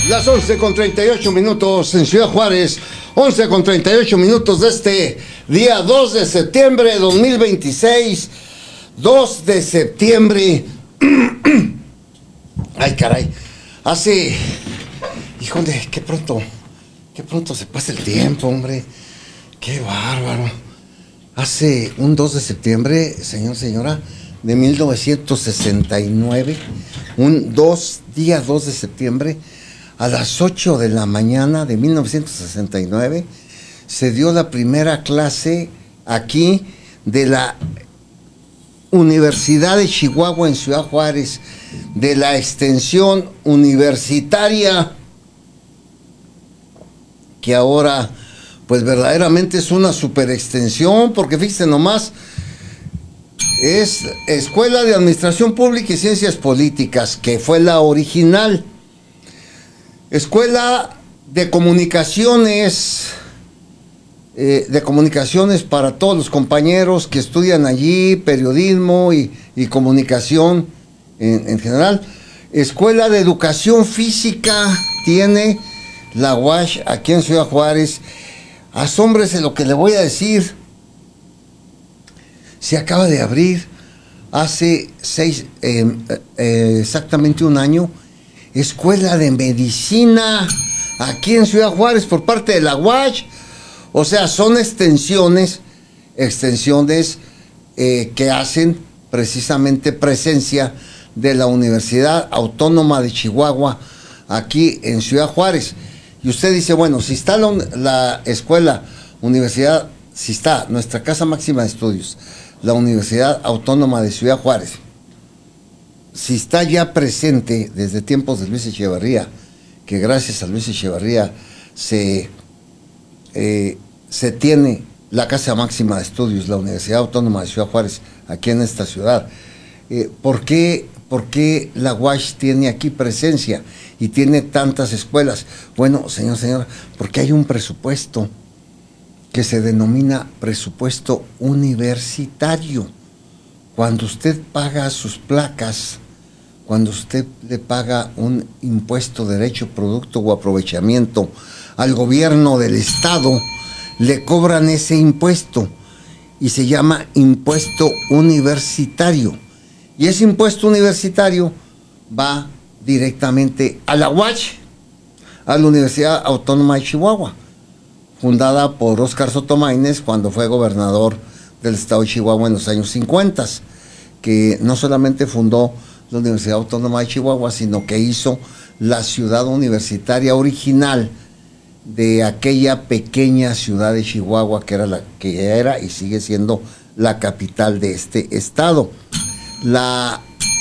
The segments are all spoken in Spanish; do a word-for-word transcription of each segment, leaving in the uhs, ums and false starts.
Las once con treinta y ocho minutos en Ciudad Juárez, once con treinta y ocho minutos de este día dos de septiembre de dos mil veintiséis, dos de septiembre. Ay, caray, hace, híjole, qué pronto, qué pronto se pasa el tiempo, hombre, qué bárbaro. Hace un dos de septiembre, señor, señora, de mil novecientos sesenta y nueve, un dos, día dos de septiembre, a las ocho de la mañana de mil novecientos sesenta y nueve, se dio la primera clase aquí de la Universidad de Chihuahua en Ciudad Juárez, de la extensión universitaria, que ahora pues verdaderamente es una super extensión, porque fíjense nomás, es Escuela de Administración Pública y Ciencias Políticas, que fue la original. Escuela de Comunicaciones, eh, de Comunicaciones para todos los compañeros que estudian allí, periodismo y, y comunicación en, en general. Escuela de Educación Física tiene la U A S H aquí en Ciudad Juárez. Asómbrese lo que le voy a decir. Se acaba de abrir hace seis, eh, eh, exactamente un año, Escuela de Medicina aquí en Ciudad Juárez por parte de la U A S H. O sea, son extensiones, extensiones eh, que hacen precisamente presencia de la Universidad Autónoma de Chihuahua aquí en Ciudad Juárez. Y usted dice, bueno, si está la, la escuela, universidad, si está nuestra casa máxima de estudios, la Universidad Autónoma de Ciudad Juárez, si está ya presente desde tiempos de Luis Echeverría, que gracias a Luis Echeverría se, eh, se tiene la casa máxima de estudios, la Universidad Autónoma de Ciudad Juárez, aquí en esta ciudad, eh, ¿por qué, por qué la U A S H tiene aquí presencia y tiene tantas escuelas? Bueno, señor, señora, porque hay un presupuesto que se denomina presupuesto universitario. Cuando usted paga sus placas, cuando usted le paga un impuesto, derecho, producto o aprovechamiento al gobierno del estado, le cobran ese impuesto y se llama impuesto universitario. Y ese impuesto universitario va directamente a la U A S H, a la Universidad Autónoma de Chihuahua, fundada por Óscar Soto Maínez cuando fue gobernador del estado de Chihuahua en los años cincuenta, que no solamente fundó la Universidad Autónoma de Chihuahua, sino que hizo la ciudad universitaria original de aquella pequeña ciudad de Chihuahua, que era la que era y sigue siendo la capital de este estado. La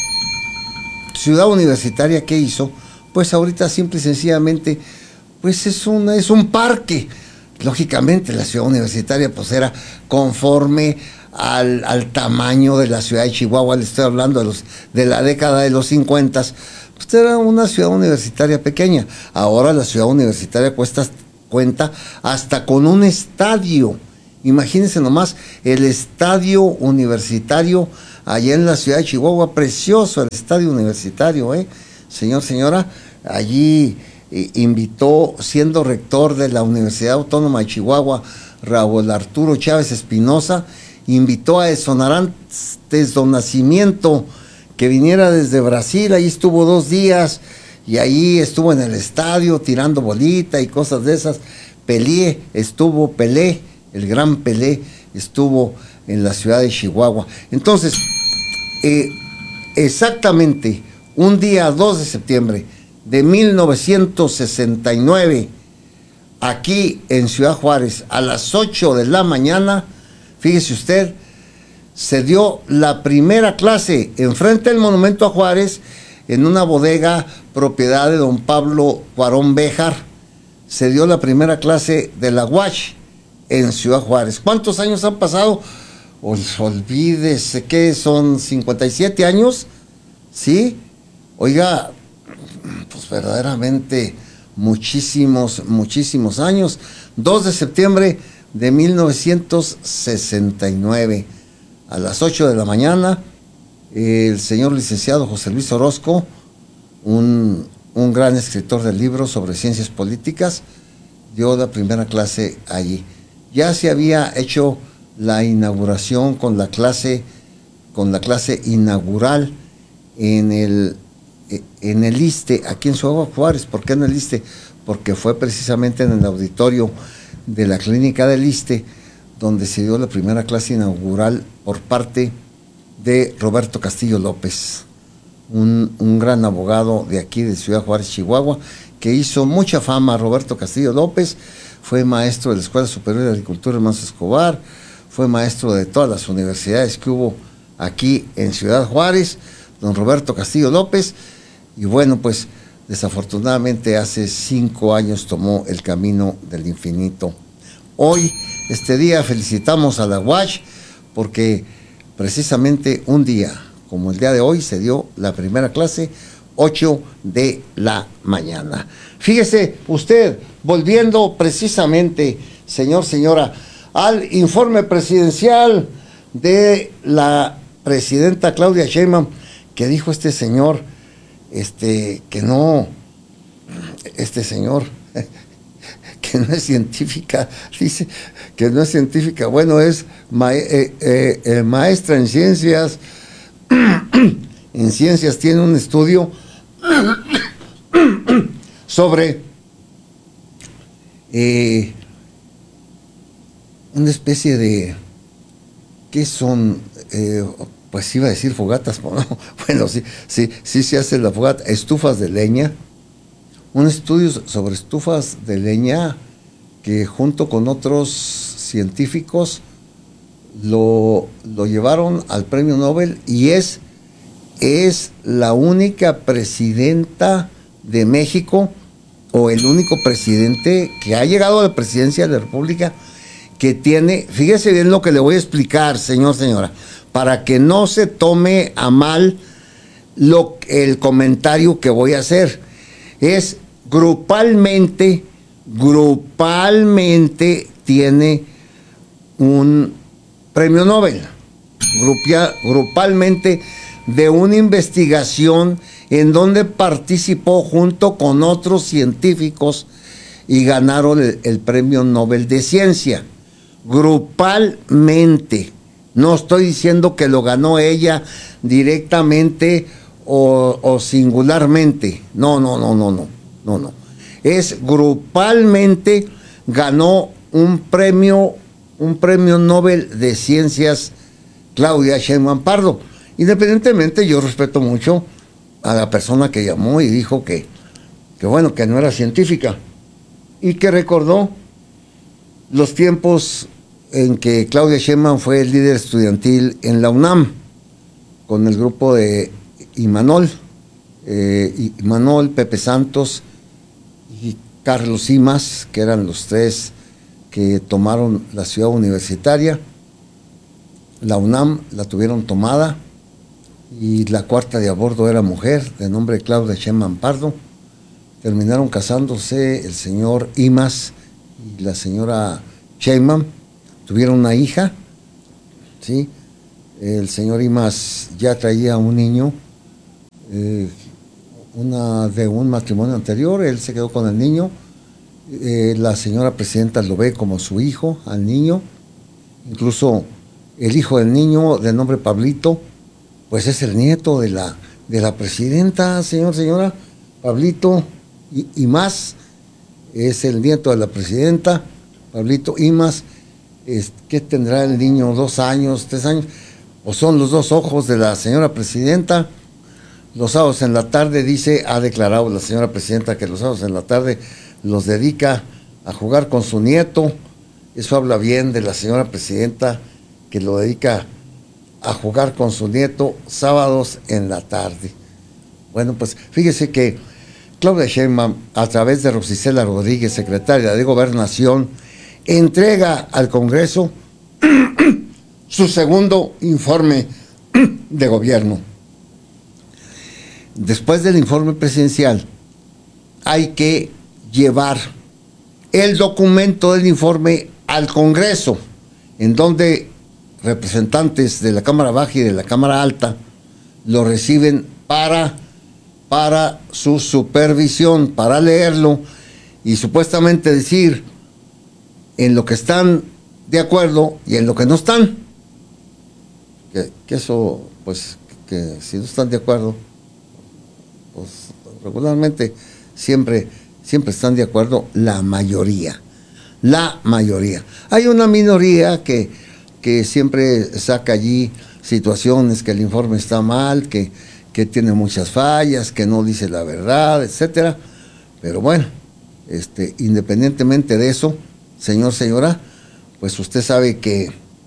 ciudad universitaria que hizo, pues ahorita simple y sencillamente, pues es un, es un parque. Lógicamente la ciudad universitaria pues era conforme al, al tamaño de la ciudad de Chihuahua. Le estoy hablando de, los, de la década de los cincuenta, pues era una ciudad universitaria pequeña. Ahora la ciudad universitaria cuesta, cuenta hasta con un estadio. Imagínense nomás, el estadio universitario allá en la ciudad de Chihuahua, precioso el estadio universitario, ¿eh? Señor, señora, allí invitó, siendo rector de la Universidad Autónoma de Chihuahua, Raúl Arturo Chávez Espinosa, invitó a Exonarantes do Nacimiento, que viniera desde Brasil. Ahí estuvo dos días y ahí estuvo en el estadio tirando bolita y cosas de esas. Pelé estuvo, Pelé, el gran Pelé, estuvo en la ciudad de Chihuahua. Entonces, eh, exactamente un día dos de septiembre de mil novecientos sesenta y nueve, aquí en Ciudad Juárez, a las ocho de la mañana, fíjese usted, se dio la primera clase enfrente del Monumento a Juárez, en una bodega propiedad de don Pablo Cuarón Béjar. Se dio la primera clase de la U A S H en Ciudad Juárez. ¿Cuántos años han pasado? Pues, olvídese que son cincuenta y siete años, ¿sí? Oiga, pues verdaderamente muchísimos, muchísimos años. dos de septiembre de mil novecientos sesenta y nueve, a las ocho de la mañana, el señor licenciado José Luis Orozco, un un gran escritor de libros sobre ciencias políticas, dio la primera clase allí. Ya se había hecho la inauguración con la clase, con la clase inaugural en el, en el ISSSTE, aquí en Ciudad Juárez. ¿Por qué en el ISSSTE? Porque fue precisamente en el auditorio de la clínica del ISSSTE donde se dio la primera clase inaugural por parte de Roberto Castillo López, un, un gran abogado de aquí de Ciudad Juárez, Chihuahua, que hizo mucha fama. Roberto Castillo López fue maestro de la Escuela Superior de Agricultura Hermanos Escobar, fue maestro de todas las universidades que hubo aquí en Ciudad Juárez, don Roberto Castillo López, y bueno, pues desafortunadamente hace cinco años tomó el camino del infinito. Hoy, este día, felicitamos a la U A C H porque precisamente un día como el día de hoy se dio la primera clase, ocho de la mañana. Fíjese usted, volviendo precisamente, señor, señora, al informe presidencial de la presidenta Claudia Sheinbaum, que dijo este señor, este, que no, este señor, que no es científica, dice que no es científica, bueno, es ma eh, eh, eh, maestra en ciencias, en ciencias tiene un estudio sobre eh, una especie de, ¿qué son? Eh, pues iba a decir fogatas, ¿no? Bueno, sí, sí, sí se hace la fogata, estufas de leña, un estudio sobre estufas de leña que junto con otros científicos lo, lo llevaron al premio Nobel, y es, es la única presidenta de México, o el único presidente que ha llegado a la presidencia de la República que tiene, fíjese bien lo que le voy a explicar, señor, señora, para que no se tome a mal lo, el comentario que voy a hacer. Es grupalmente, grupalmente tiene un premio Nobel, grupia, grupalmente de una investigación en donde participó junto con otros científicos y ganaron el, el premio Nobel de Ciencia. Grupalmente, no estoy diciendo que lo ganó ella directamente o, o singularmente, no, no, no, no, no, no, no, es grupalmente ganó un premio, un premio Nobel de Ciencias Claudia Sheinbaum Pardo. Independientemente, yo respeto mucho a la persona que llamó y dijo que, que bueno, que no era científica, y que recordó los tiempos en que Claudia Sheinbaum fue el líder estudiantil en la UNAM, con el grupo de Imanol, eh, Imanol, Pepe Santos y Carlos Simas, que eran los tres que tomaron la ciudad universitaria. La UNAM la tuvieron tomada, y la cuarta de a bordo era mujer, de nombre Claudia Sheinbaum Pardo. Terminaron casándose el señor Imas y la señora Sheinbaum. Tuvieron una hija, ¿sí? El señor Imas ya traía un niño, eh, una de un matrimonio anterior, él se quedó con el niño. Eh, la señora presidenta lo ve como su hijo, al niño. Incluso el hijo del niño, de nombre Pablito, pues es el nieto de la, de la presidenta, señor, señora. Pablito y, y más es el nieto de la presidenta, Pablito Imas. ¿Qué tendrá el niño? ¿Dos años, tres años? ¿O son los dos ojos de la señora presidenta? Los sábados en la tarde, dice, ha declarado la señora presidenta que los sábados en la tarde los dedica a jugar con su nieto. Eso habla bien de la señora presidenta, que lo dedica a jugar con su nieto sábados en la tarde. Bueno, pues fíjese que Claudia Sheinbaum, a través de Rosicela Rodríguez, secretaria de Gobernación, entrega al Congreso su segundo informe de gobierno. Después del informe presidencial, hay que llevar el documento del informe al Congreso, en donde representantes de la Cámara Baja y de la Cámara Alta lo reciben para, para su supervisión, para leerlo y supuestamente decir en lo que están de acuerdo y en lo que no están. Que, que eso, pues, que si no están de acuerdo, pues regularmente siempre, siempre están de acuerdo la mayoría. La mayoría. Hay una minoría que, que siempre saca allí situaciones, que el informe está mal, que, que tiene muchas fallas, que no dice la verdad, etcétera. Pero bueno, este, independientemente de eso, señor, señora, pues usted sabe que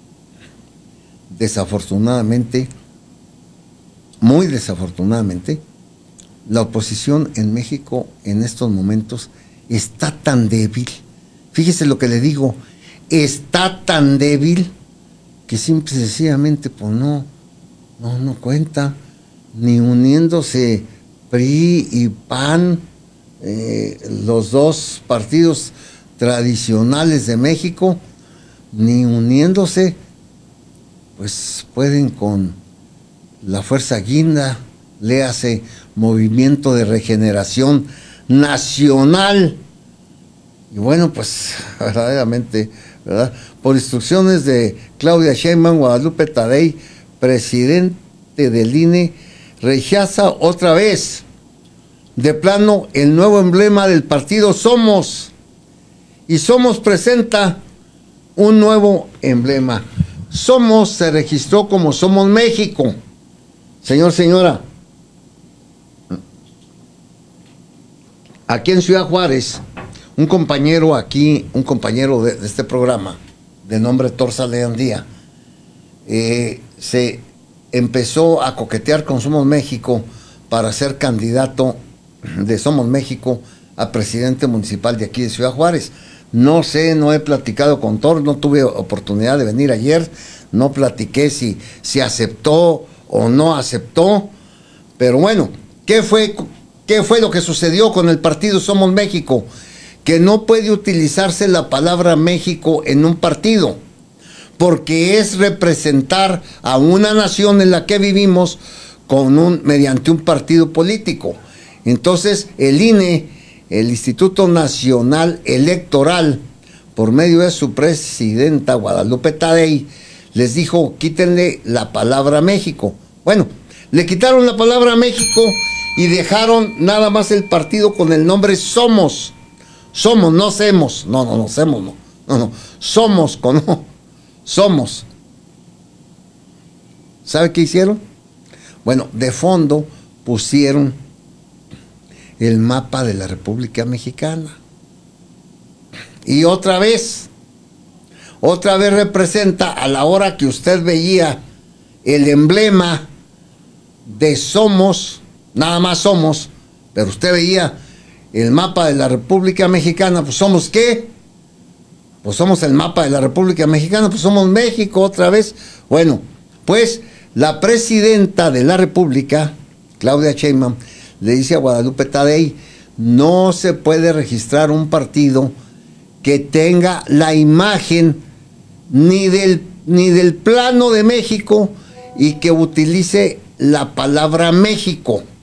desafortunadamente, muy desafortunadamente, la oposición en México en estos momentos está tan débil. Fíjese lo que le digo, está tan débil que simple y sencillamente pues no, no, no cuenta, ni uniéndose P R I y P A N, eh, los dos partidos tradicionales de México, ni uniéndose, pues pueden con la Fuerza Guinda, léase Movimiento de Regeneración Nacional. Y bueno, pues verdaderamente, ¿verdad? Por instrucciones de Claudia Sheinbaum, Guadalupe Tadei, presidente del I N E, rechaza otra vez de plano el nuevo emblema del partido Somos. Y Somos presenta un nuevo emblema. Somos se registró como Somos México. Señor, señora, aquí en Ciudad Juárez, un compañero aquí, un compañero de, de este programa, de nombre Torza Leandía, eh, se empezó a coquetear con Somos México para ser candidato de Somos México a presidente municipal de aquí de Ciudad Juárez. No sé, no he platicado con Tor, no tuve oportunidad de venir ayer, no platiqué si, si aceptó o no aceptó, pero bueno, ¿qué fue, qué fue lo que sucedió con el partido Somos México? Que no puede utilizarse la palabra México en un partido, porque es representar a una nación en la que vivimos con un, mediante un partido político. Entonces el I N E, el Instituto Nacional Electoral, por medio de su presidenta Guadalupe Tadei, les dijo, quítenle la palabra México. Bueno, le quitaron la palabra México y dejaron nada más el partido con el nombre Somos. Somos, no Semos. No, no, no, Semos, no. No, no. Somos, con no. Somos. ¿Sabe qué hicieron? Bueno, de fondo pusieron el mapa de la República Mexicana. Y otra vez, otra vez representa, a la hora que usted veía el emblema de Somos, nada más Somos, pero usted veía el mapa de la República Mexicana, pues ¿somos qué? Pues somos el mapa de la República Mexicana, pues somos México otra vez. Bueno, pues la presidenta de la República, Claudia Sheinbaum, le dice a Guadalupe Tadei, no se puede registrar un partido que tenga la imagen ni del, ni del plano de México y que utilice la palabra México.